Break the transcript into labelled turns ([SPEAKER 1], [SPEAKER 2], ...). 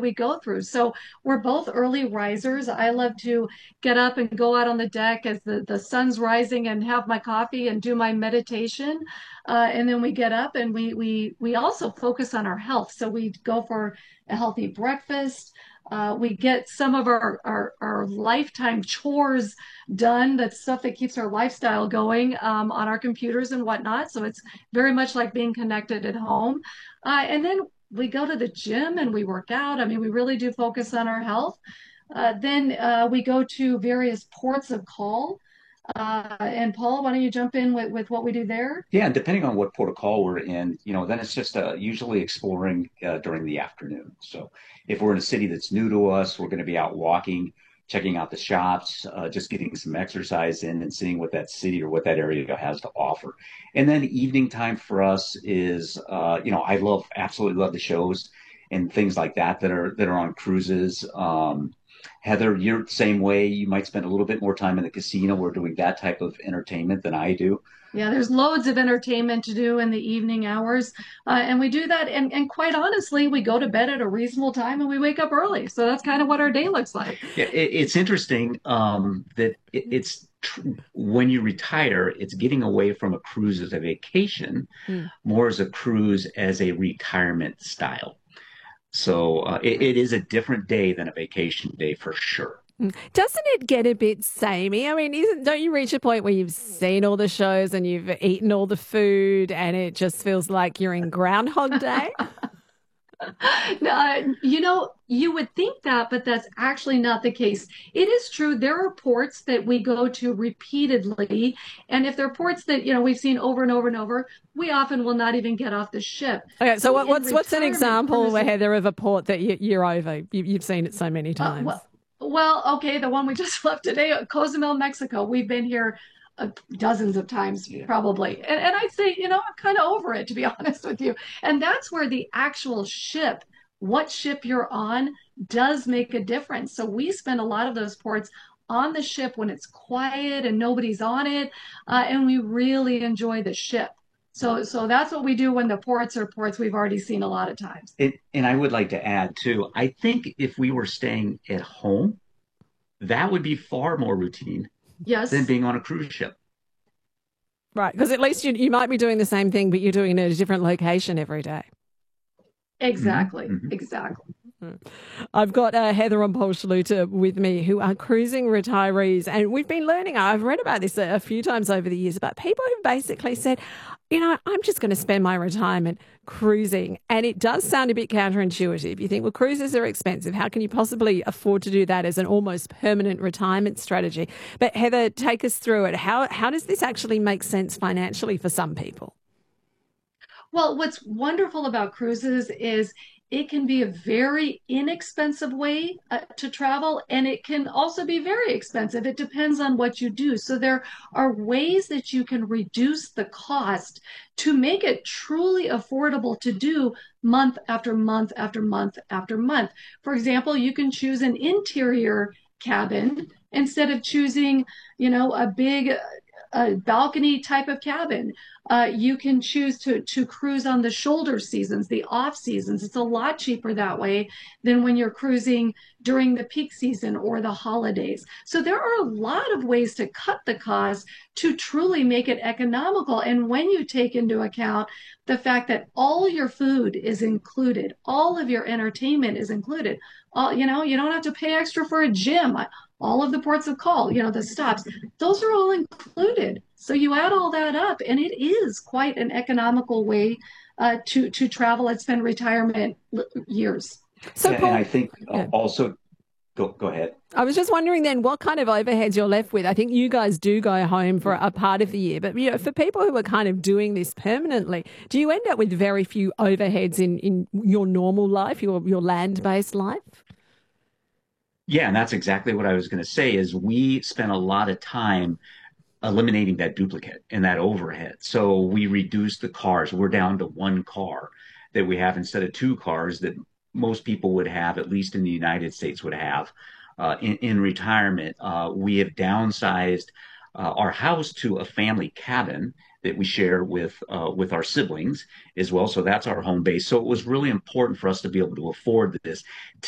[SPEAKER 1] we go through. So we're both early risers. I love to get up and go out on the deck as the sun's rising and have my coffee and do my meditation. And then we get up and we also focus on our health. So we go for a healthy breakfast. We get some of our lifetime chores done. That's stuff that keeps our lifestyle going on our computers and whatnot. So it's very much like being connected at home. And then we go to the gym and we work out. I mean, we really do focus on our health. Then we go to various ports of call. And Paul, why don't you jump in with what we do there?
[SPEAKER 2] Yeah, and depending on what protocol we're in, then it's just usually exploring during the afternoon. So if we're in a city that's new to us, we're going to be out walking, checking out the shops, just getting some exercise in and seeing what that city or what that area has to offer. And then evening time for us is, I absolutely love the shows and things like that are on cruises. Heather, you're the same way. You might spend a little bit more time in the casino or doing that type of entertainment than I do.
[SPEAKER 1] Yeah, there's loads of entertainment to do in the evening hours. And we do that. And quite honestly, we go to bed at a reasonable time and we wake up early. So that's kind of what our day looks like.
[SPEAKER 2] Yeah, it's interesting that when you retire, it's getting away from a cruise as a vacation,
[SPEAKER 1] Hmm.
[SPEAKER 2] more as a cruise as a retirement style. So it is a different day than a vacation day for sure.
[SPEAKER 3] Doesn't it get a bit samey? I mean, don't you reach a point where you've seen all the shows and you've eaten all the food and it just feels like you're in Groundhog Day?
[SPEAKER 1] You would think that, but that's actually not the case. It is true. There are ports that we go to repeatedly. And if they're ports that, we've seen over and over and over, we often will not even get off the ship.
[SPEAKER 3] Okay, so
[SPEAKER 1] So in
[SPEAKER 3] what's an
[SPEAKER 1] retirement
[SPEAKER 3] example where
[SPEAKER 1] cruises,
[SPEAKER 3] Heather of a port that you're over? You've seen it so many
[SPEAKER 1] uh,
[SPEAKER 3] times.
[SPEAKER 1] well, okay, the one we just left today, Cozumel, Mexico. We've been here dozens of times
[SPEAKER 2] Yeah.
[SPEAKER 1] probably. And I'd say, I'm kind of over it, to be honest with you. And that's where the actual ship, what ship you're on, does make a difference. So we spend a lot of those ports on the ship when it's quiet and nobody's on it, and we really enjoy the ship. So that's what we do when the ports are ports we've already seen a lot of times.
[SPEAKER 2] And I would like to add too, I think if we were staying at home, that would be far more routine than
[SPEAKER 1] Yes,
[SPEAKER 2] being on a cruise ship.
[SPEAKER 3] Right, because at least you might be doing the same thing, but you're doing it at a different location every day.
[SPEAKER 2] Hmm.
[SPEAKER 1] exactly,
[SPEAKER 2] Hmm.
[SPEAKER 1] exactly.
[SPEAKER 3] Mm. I've got Heather and Paul Schluter with me who are cruising retirees. And we've been learning, I've read about this a few times over the years, about people who basically said, I'm just going to spend my retirement cruising. And it does sound a bit counterintuitive. You think, well, cruises are expensive. How can you possibly afford to do that as an almost permanent retirement strategy? But Heather, take us through it. How does this actually make sense financially for some people?
[SPEAKER 1] Well, what's wonderful about cruises is it can be a very inexpensive way to travel, and it can also be very expensive. It depends on what you do. So there are ways that you can reduce the cost to make it truly affordable to do month after month after month after month. For example, you can choose an interior cabin instead of choosing, a big a balcony type of cabin. You can choose to cruise on the shoulder seasons, the off seasons. It's a lot cheaper that way than when you're cruising during the peak season or the holidays. So there are a lot of ways to cut the cost to truly make it economical. And when you take into account the fact that all your food is included, all of your entertainment is included, you don't have to pay extra for a gym. All of the ports of call, the stops, those are all included. So you add all that up, and it is quite an economical way to travel and spend retirement years.
[SPEAKER 3] So,
[SPEAKER 2] And I
[SPEAKER 3] Paul,
[SPEAKER 2] think
[SPEAKER 3] yeah.
[SPEAKER 2] also, go ahead.
[SPEAKER 3] I was just wondering then what kind of overheads you're left with. I think you guys do go home for a part of the year, but for people who are kind of doing this permanently, do you end up with very few overheads in your normal life, your land-based life?
[SPEAKER 2] Yeah, and that's exactly what I was going to say is we spent a lot of time eliminating that duplicate and that overhead. So we reduced the cars. We're down to one car that we have instead of two cars that most people would have, at least in the United States, would have in retirement. We have downsized our house to a family cabin that we share with our siblings as well. So that's our home base. So it was really important for us to be able to afford this.